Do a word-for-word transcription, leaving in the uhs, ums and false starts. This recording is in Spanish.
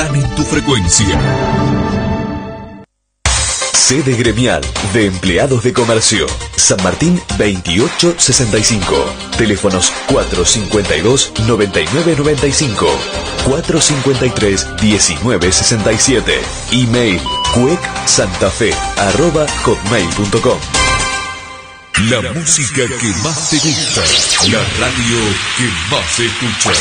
están en tu frecuencia. Sede gremial de empleados de comercio. San Martín veintiocho sesenta y cinco. Teléfonos cuatro cincuenta y dos, noventa y nueve noventa y cinco. cuatro cincuenta y tres, diecinueve sesenta y siete. Email cuecsantafe arroba hotmail punto com. La música que más te gusta. La radio que más escuchas.